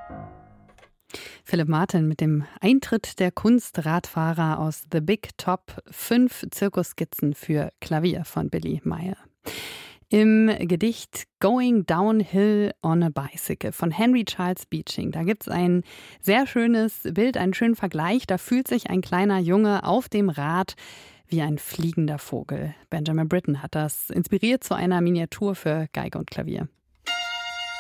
Philipp Martin mit dem Eintritt der Kunstradfahrer aus The Big Top, 5 Zirkusskizzen für Klavier von Billy Meyer. Im Gedicht Going Downhill on a Bicycle von Henry Charles Beeching, da gibt es ein sehr schönes Bild, einen schönen Vergleich. Da fühlt sich ein kleiner Junge auf dem Rad wie ein fliegender Vogel. Benjamin Britten hat das inspiriert zu einer Miniatur für Geige und Klavier.